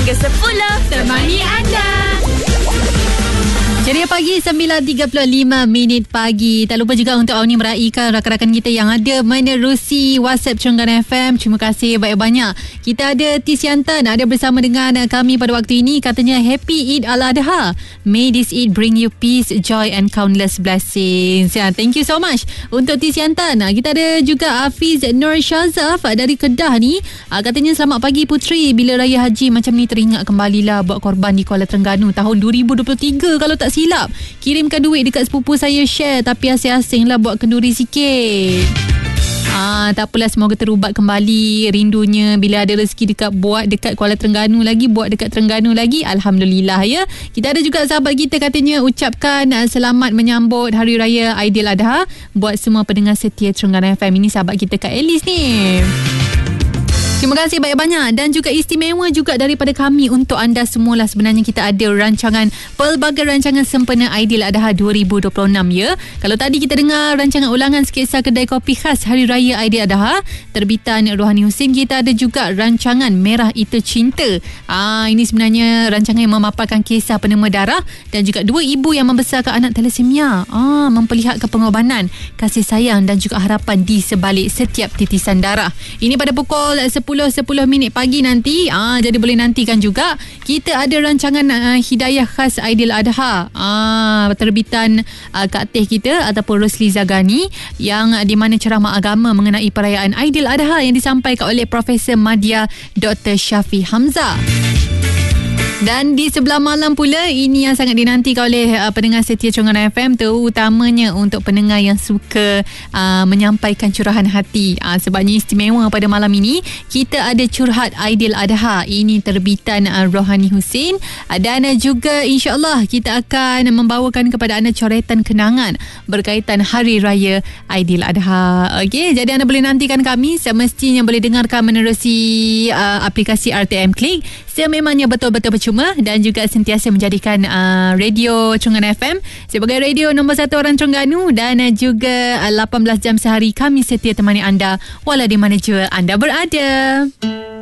hingga 10. Temani anda. Ceria pagi 9.35 pagi. Tak lupa juga untuk awak ni meraihkan rakan-rakan kita yang ada menerusi WhatsApp Terengganu FM. Terima kasih banyak-banyak. Kita ada Tisyantan ada bersama dengan kami pada waktu ini. Katanya Happy Eid Al-Adha. May this Eid bring you peace, joy and countless blessings. Ya, thank you so much untuk Tisyantan. Kita ada juga Hafiz Nur Shazaf dari Kedah ni. Katanya selamat pagi Puteri. Bila Raya Haji macam ni teringat kembalilah buat korban di Kuala Terengganu tahun 2023 kalau tak silap. Kirimkan duit dekat sepupu saya share, tapi asing-asing lah buat kenduri sikit. Tak apalah, semoga terubat kembali rindunya bila ada rezeki buat dekat Kuala Terengganu lagi, buat dekat Terengganu lagi. Alhamdulillah ya. Kita ada juga sahabat kita katanya ucapkan selamat menyambut Hari Raya Aidiladha buat semua pendengar setia Terengganu FM. Ini sahabat kita Kak Elis ni. Terima kasih banyak-banyak dan juga istimewa juga daripada kami untuk anda semualah. Sebenarnya kita ada pelbagai rancangan sempena Aidiladha 2026 ya. Kalau tadi kita dengar rancangan ulangan sketsa kedai kopi khas Hari Raya Aidiladha terbitan Rohani Husin, kita ada juga rancangan Merah Itu Cinta. Ini sebenarnya rancangan yang memaparkan kisah penema darah dan juga dua ibu yang membesarkan anak thalassemia. Memperlihatkan pengorbanan, kasih sayang dan juga harapan di sebalik setiap titisan darah. Ini pada pukul 10 pagi nanti. Jadi boleh nantikan juga. Kita ada rancangan Hidayah Khas Aidiladha terbitan Kak Teh kita ataupun Rosli Zagani, yang di mana ceramah agama mengenai perayaan Aidiladha yang disampaikan oleh Profesor Madya Dr. Syafi Hamzah. Dan di sebelah malam pula, ini yang sangat dinantikan oleh pendengar setia Terengganu FM, terutamanya untuk pendengar yang suka menyampaikan curahan hati. Sebabnya istimewa pada malam ini, kita ada Curhat Aidiladha. Ini terbitan Rohani Husin. Dan juga insyaAllah kita akan membawakan kepada anda coretan kenangan berkaitan Hari Raya Aidiladha. Okey, jadi anda boleh nantikan kami. Semestinya boleh dengarkan menerusi aplikasi RTM Klik. Sememangnya betul-betul percuma dan juga sentiasa menjadikan radio Terengganu FM sebagai radio nombor 1 orang Terengganu, dan juga 18 jam sehari kami setia temani anda walau di mana jua anda berada.